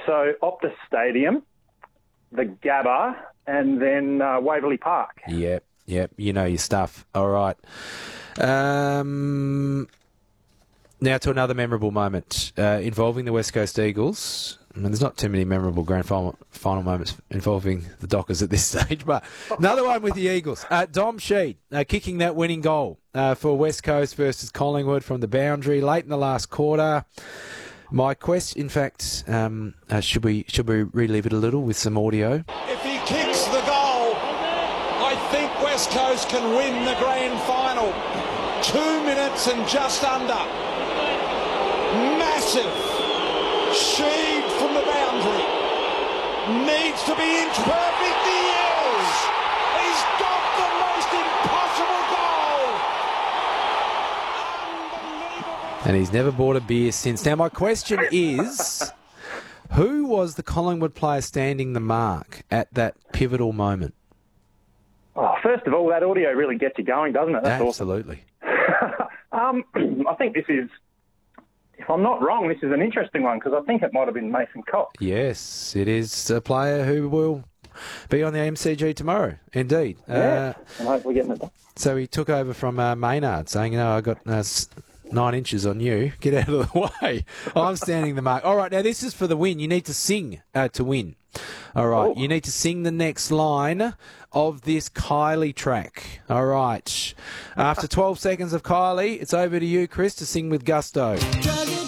So Optus Stadium, the Gabba, and then Waverley Park. Yep. You know your stuff. All right. Now to another memorable moment involving the West Coast Eagles. I mean, there's not too many memorable grand final moments involving the Dockers at this stage, but another one with the Eagles. Dom Sheed kicking that winning goal for West Coast versus Collingwood from the boundary late in the last quarter. My question, in fact, should we relive it a little with some audio? If he kicks the goal, I think West Coast can win the grand final. 2 minutes and just under. Massive. Sheed from the boundary. Needs to be inch perfect. He is. He's got the most impossible goal. Unbelievable. And he's never bought a beer since. Now, my question is, who was the Collingwood player standing the mark at that pivotal moment? Oh, first of all, that audio really gets you going, doesn't it? That's Absolutely. awesome. I think this is, if I'm not wrong, this is an interesting one because I think it might have been Mason Cox. Yes, it is a player who will be on the MCG tomorrow, indeed. Yeah, and hopefully getting it done. So he took over from Maynard saying, I got 9 inches on you. Get out of the way. I'm standing the mark. All right, now this is for the win. You need to sing to win. All right, You need to sing the next line of this Kylie track. All right. After 12 seconds of Kylie, it's over to you, Chris, to sing with gusto.